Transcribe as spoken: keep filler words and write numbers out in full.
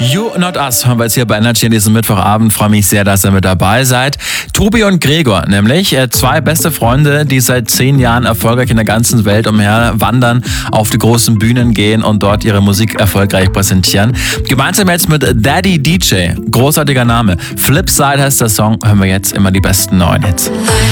You Not Us hören wir jetzt hier bei Energy an diesem Mittwochabend. Freue mich sehr, dass ihr mit dabei seid. Tobi und Gregor, nämlich zwei beste Freunde, die seit zehn Jahren erfolgreich in der ganzen Welt umher wandern, auf die großen Bühnen gehen und dort ihre Musik erfolgreich präsentieren. Gemeinsam jetzt mit Daddy D J, großartiger Name. Flipside heißt der Song, hören wir jetzt immer die besten neuen Hits.